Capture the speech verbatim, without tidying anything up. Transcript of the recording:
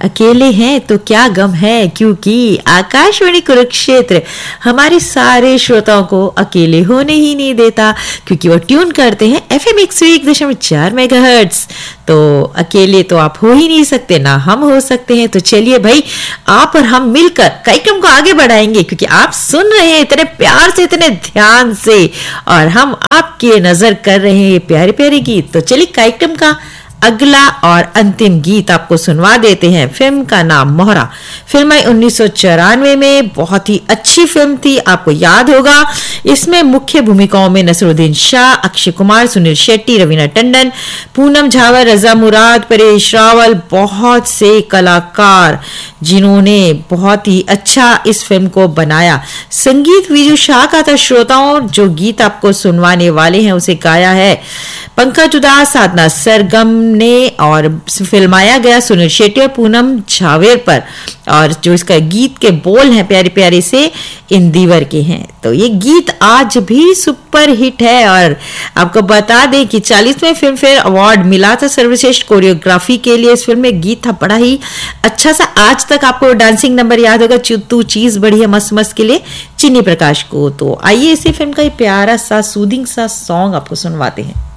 अकेले हैं तो क्या गम है, क्योंकि आकाशवाणी कुरुक्षेत्र हमारे सारे श्रोताओं को अकेले होने ही नहीं देता, क्योंकि वो ट्यून करते हैं एफ एम एक सौ एक दशमलव चार मेगाहर्ट्ज। तो अकेले तो आप हो ही नहीं सकते, ना हम हो सकते हैं। तो चलिए भाई, आप और हम मिलकर कार्यक्रम को आगे बढ़ाएंगे, क्योंकि आप सुन रहे हैं इतने प्यार से, इतने ध्यान से, और हम आपके नजर कर रहे हैं ये प्यारे प्यारे गीत। तो चलिए कार्यक्रम का अगला और अंतिम गीत आपको सुनवा देते हैं। फिल्म का नाम मोहरा, फिल्म आई उन्नीस सौ चौरानवे में, बहुत ही अच्छी फिल्म थी, आपको याद होगा। इसमें मुख्य भूमिकाओं में नसरुद्दीन शाह, अक्षय कुमार, सुनील शेट्टी, रवीना टंडन, पूनम झावर, रजा मुराद, परेश रावल, बहुत से कलाकार जिन्होंने बहुत ही अच्छा इस फिल्म को बनाया। संगीत विजू शाह का था। श्रोताओं, जो गीत आपको सुनवाने वाले हैं उसे गाया है पंकज उदास, साधना सरगम ने, और फिल्माया गया सुनील शेट्टी और पूनम झावेर पर। और जो इसका गीत के बोल हैं प्यारे प्यारे से इंदिवर के हैं। तो ये गीत आज भी सुपर हिट है। और आपको बता दें कि चालीसवें फिल्म फेयर अवार्ड मिला था सर्वश्रेष्ठ कोरियोग्राफी के लिए। इस फिल्म में गीत था बड़ा ही अच्छा सा। आज तक आपको डांसिंग नंबर याद होगा, तू चीज बड़ी है मस्त मस्त के लिए, चिन्नी प्रकाश को। तो आइए इसी फिल्म का ये प्यारा सा सूदिंग सा सॉन्ग आपको सुनवाते हैं।